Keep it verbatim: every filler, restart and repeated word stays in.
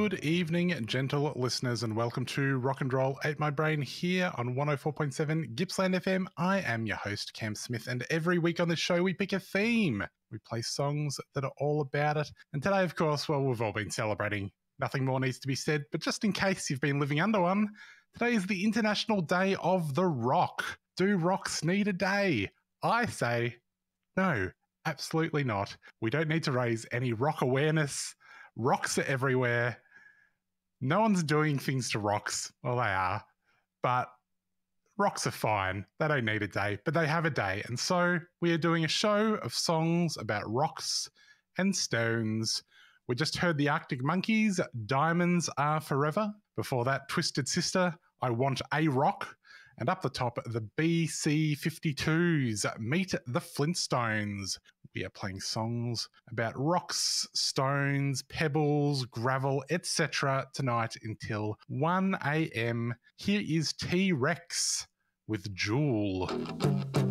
Good evening, gentle listeners, and welcome to Rock and Roll Ate My Brain here on one oh four point seven Gippsland F M. I am your host, Cam Smith, and every week on this show we pick a theme. We play songs that are all about it. And today, of course, well, we've all been celebrating. Nothing more needs to be said, but just in case you've been living under one, today is the International Day of the Rock. Do rocks need a day? I say no, absolutely not. We don't need to raise any rock awareness. Rocks are everywhere. No one's doing things to rocks. Well, they are. But rocks are fine. They don't need a day, but they have a day. And so we are doing a show of songs about rocks and stones. We just heard the Arctic Monkeys, Diamonds Are Forever. Before that, Twisted Sister, I Want a Rock. And up the top, the B C fifty-twos, Meet the Flintstones. We are playing songs about rocks, stones, pebbles, gravel, et cetera tonight until one a.m. Here is T-Rex with Jewel.